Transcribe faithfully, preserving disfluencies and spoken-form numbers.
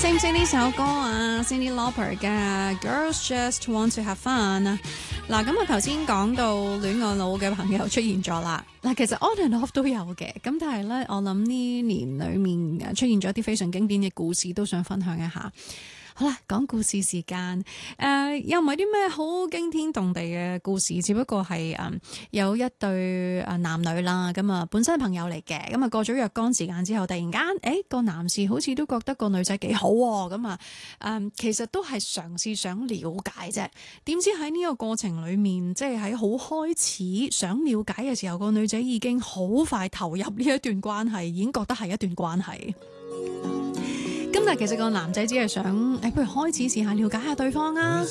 識唔識呢首歌啊 ？Cyndi Lauper 嘅 Girls Just Want to Have Fun。嗱，咁我頭先講到戀愛腦嘅朋友出現咗啦。嗱，其實 on and off 都有嘅，咁但係咧，我諗呢年裏面出現咗一啲非常經典嘅故事，都想分享一下。好啦，講故事時間，誒、呃、又唔係啲咩好驚天動地嘅故事，只不過係誒、呃、有一對誒男女啦，咁啊本身係朋友嚟嘅，咁啊過咗若干時間之後，突然間誒個男士好似都覺得個女仔幾好喎，咁啊誒其實都係嘗試想了解啫，點知喺呢個過程裡面，即係喺好開始想了解嘅時候，個女仔已經好快投入呢一段關係，已經覺得係一段關係。咁但係其實個男仔只係想，誒，不如開始試下了解下對方啊。